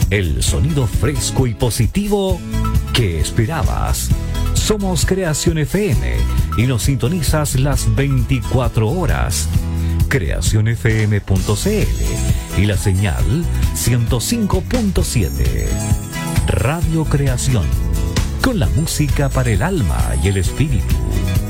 el sonido fresco y positivo que esperabas. Somos Creación FM y nos sintonizas las 24 horas. creacionfm.cl y la señal 105.7. Radio Creación, con la música para el alma y el espíritu.